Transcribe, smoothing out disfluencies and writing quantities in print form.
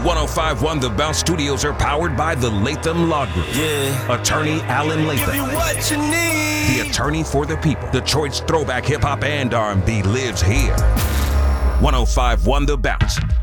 1051 The Bounce Studios are powered by the Latham Law Group. Yeah. Attorney Alan Latham. Give you what you need. The attorney for the people. Detroit's throwback hip hop and R&B lives here. 1051 The Bounce.